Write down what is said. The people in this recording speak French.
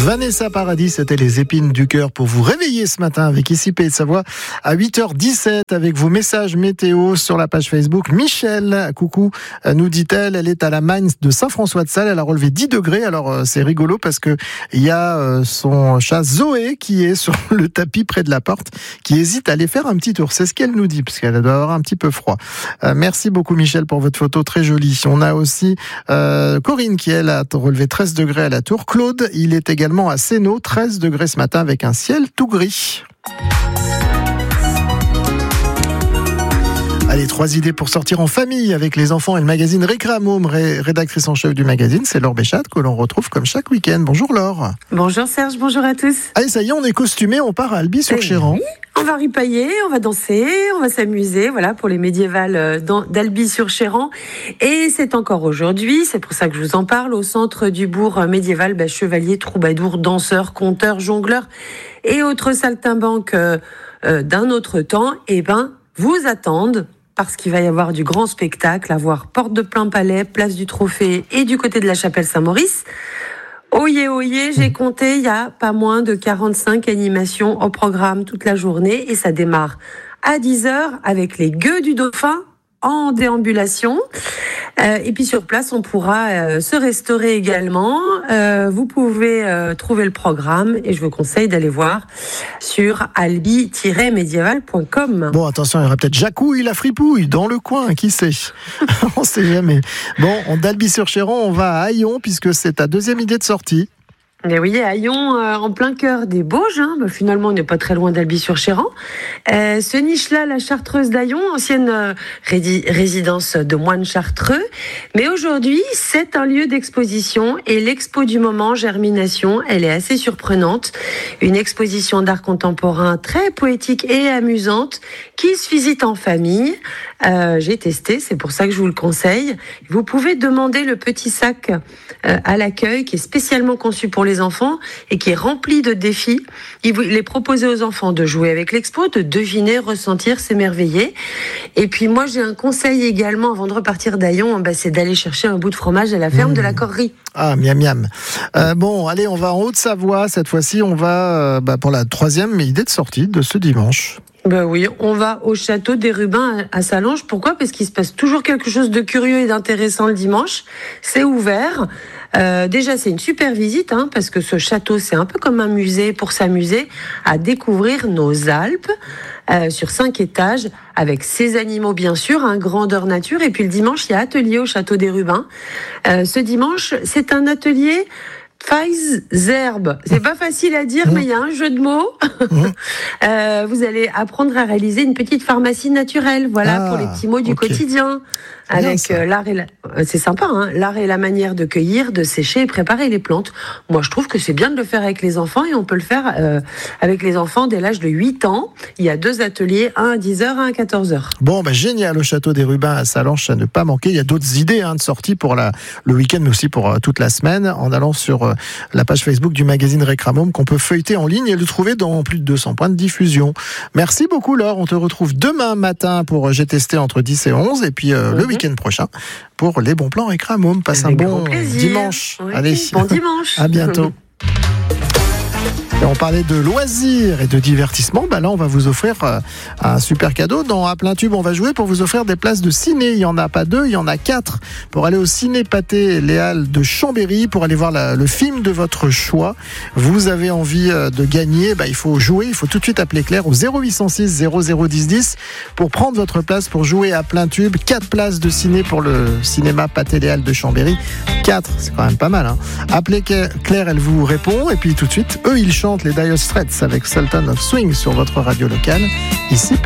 Vanessa Paradis, c'était les épines du cœur pour vous réveiller ce matin avec ici Pays de Savoie à 8h17 avec vos messages météo sur la page Facebook. Michel, coucou, nous dit-elle, elle est à la Magne de Saint-François-de-Sales, elle a relevé 10 degrés, alors c'est rigolo parce que il y a son chat Zoé qui est sur le tapis près de la porte, qui hésite à aller faire un petit tour, c'est ce qu'elle nous dit, parce qu'elle doit avoir un petit peu froid. Merci beaucoup Michel pour votre photo très jolie. On a aussi Corinne qui elle a relevé 13 degrés à la Tour. Claude, il est également à Sénaux, 13 degrés ce matin avec un ciel tout gris. Allez, 3 idées pour sortir en famille avec les enfants et le magazine Récréamôme. Rédactrice en chef du magazine, c'est Laure Béchat que l'on retrouve comme chaque week-end. Bonjour Laure. Bonjour Serge, bonjour à tous. Allez, ça y est, on est costumés, on part à Alby-sur-Chéran. Oui, on va ripailler, on va danser, on va s'amuser, voilà, pour les médiévales d'Alby-sur-Chéran. Et c'est encore aujourd'hui, c'est pour ça que je vous en parle, au centre du bourg médiéval, chevaliers, troubadours, danseurs, conteurs, jongleurs et autres saltimbanques d'un autre temps, vous attendent. Parce qu'il va y avoir du grand spectacle à voir porte de Plain-Palais, place du Trophée et du côté de la chapelle Saint-Maurice. Oyez, j'ai compté, il y a pas moins de 45 animations au programme toute la journée et ça démarre à 10h avec les gueux du dauphin en déambulation. Et puis sur place, on pourra se restaurer également. Vous pouvez trouver le programme et je vous conseille d'aller voir sur albi-médiéval.com. Bon, attention, il y aura peut-être Jacouille, la fripouille, dans le coin, qui sait. On ne sait jamais. Bon, d'Alby-sur-Chéran, on va à Haillon, puisque c'est ta deuxième idée de sortie. Et oui, à Haillon, en plein cœur des Bauges, finalement on n'est pas très loin d'Alby-sur-Chéran. Ce niche-là, la Chartreuse d'Haillon, ancienne résidence de moines chartreux. Mais aujourd'hui, c'est un lieu d'exposition et l'expo du moment, Germination, elle est assez surprenante. Une exposition d'art contemporain très poétique et amusante qui se visite en famille. J'ai testé, c'est pour ça que je vous le conseille. Vous pouvez demander le petit sac à l'accueil qui est spécialement conçu pour les enfants et qui est rempli de défis. Il est proposé aux enfants de jouer avec l'expo, de deviner, ressentir, s'émerveiller. Et puis moi, j'ai un conseil également avant de repartir d'Haillon, c'est d'aller chercher un bout de fromage à la ferme de la Correrie. Ah, miam miam. Bon, allez, on va en Haute-Savoie. Cette fois-ci, on va pour la 3e idée de sortie de ce dimanche. Oui, on va au château des Rubins à Sallanches. Pourquoi ? Parce qu'il se passe toujours quelque chose de curieux et d'intéressant le dimanche. C'est ouvert. Déjà, c'est une super visite, parce que ce château, c'est un peu comme un musée pour s'amuser à découvrir nos Alpes sur 5 étages, avec ses animaux, bien sûr, grandeur nature. Et puis le dimanche, il y a atelier au château des Rubins. Ce dimanche, c'est un atelier Feiz-Zerbe. C'est pas facile à dire, mais il y a un jeu de mots. Vous allez apprendre à réaliser une petite pharmacie naturelle, pour les petits mots du quotidien. Avec l'art et c'est sympa, l'art et la manière de cueillir, de sécher et préparer les plantes. Moi, je trouve que c'est bien de le faire avec les enfants et on peut le faire avec les enfants dès l'âge de 8 ans. Il y a 2 ateliers, un à 10h, un à 14h. Bon, génial, au château des Rubins à Sallanches, à ne pas manquer. Il y a d'autres idées de sortie pour le week-end, mais aussi pour toute la semaine, en allant sur la page Facebook du magazine Récréamôme qu'on peut feuilleter en ligne et le trouver dans plus de 200 points de diffusion. Merci beaucoup Laure, on te retrouve demain matin pour J'ai testé entre 10 et 11 et puis le week-end prochain pour les bons plans Récréamôme. Passe un bon dimanche. Oui, allez, bon dimanche. À bientôt. Et on parlait de loisirs et de divertissement. Là, on va vous offrir un super cadeau. À Plein Tube, on va jouer pour vous offrir des places de ciné. Il n'y en a pas 2, il y en a 4. Pour aller au Ciné Pathé Les Halles de Chambéry, pour aller voir le film de votre choix. Vous avez envie de gagner, il faut jouer. Il faut tout de suite appeler Claire au 0806 0010 10 pour prendre votre place pour jouer à Plein Tube. 4 places de ciné pour le cinéma Pathé Les Halles de Chambéry. 4, c'est quand même pas mal. Appelez Claire, elle vous répond. Et puis tout de suite, eux, ils chantent les Dire Straits avec Sultan of Swing sur votre radio locale. Ici,